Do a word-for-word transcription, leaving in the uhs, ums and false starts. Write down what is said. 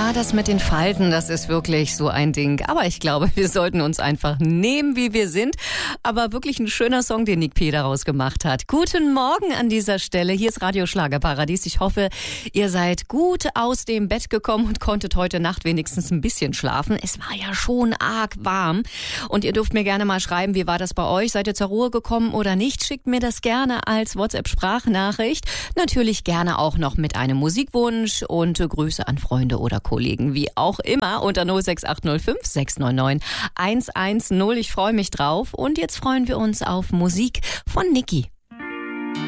Ja, das mit den Falten, das ist wirklich so ein Ding. Aber ich glaube, wir sollten uns einfach nehmen, wie wir sind. Aber wirklich ein schöner Song, den Nick P. daraus gemacht hat. Guten Morgen an dieser Stelle. Hier ist Radio Schlagerparadies. Ich hoffe, ihr seid gut aus dem Bett gekommen und konntet heute Nacht wenigstens ein bisschen schlafen. Es war ja schon arg warm. Und ihr dürft mir gerne mal schreiben, wie war das bei euch? Seid ihr zur Ruhe gekommen oder nicht? Schickt mir das gerne als WhatsApp-Sprachnachricht. Natürlich gerne auch noch mit einem Musikwunsch und Grüße an Freunde oder Kollegen, wie auch immer, unter null sechs acht null fünf sechs neun neun eins eins null. Ich freue mich drauf und jetzt freuen wir uns auf Musik von Niki.